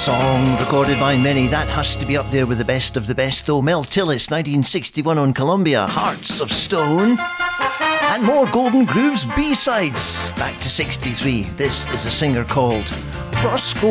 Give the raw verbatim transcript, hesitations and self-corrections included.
song recorded by many. That has to be up there with the best of the best, though. Mel Tillis, nineteen sixty-one on Columbia, Hearts of Stone. And more Golden Grooves B-sides. Back to sixty-three. This is a singer called Roscoe